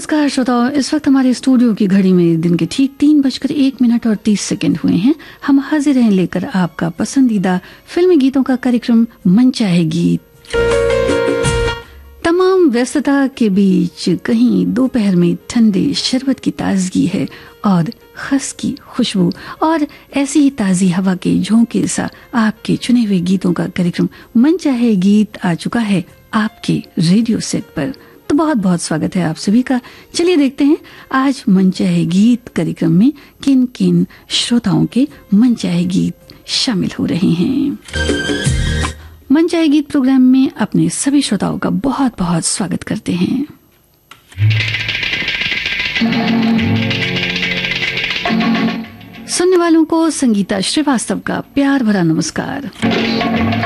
नमस्कार श्रोताओं, इस वक्त हमारे स्टूडियो की घड़ी में दिन के ठीक 3:01 और 30 हुए हैं। हम हाजिर हैं लेकर आपका पसंदीदा फिल्मी गीतों का कार्यक्रम मन चाहे गीत। तमाम व्यस्तता के बीच कहीं दोपहर में ठंडे शरबत की ताजगी है और खस की खुशबू और ऐसी ही ताजी हवा के झोंके सा आपके चुने हुए गीतों का कार्यक्रम मन चाहे गीत आ चुका है आपके रेडियो सेट पर। तो बहुत बहुत स्वागत है आप सभी का। चलिए देखते हैं आज मन चाहे गीत कार्यक्रम में किन किन श्रोताओं के मन चाहे गीत शामिल हो रहे हैं। मन चाहे गीत प्रोग्राम में अपने सभी श्रोताओं का बहुत बहुत स्वागत करते हैं। सुनने वालों को संगीता श्रीवास्तव का प्यार भरा नमस्कार।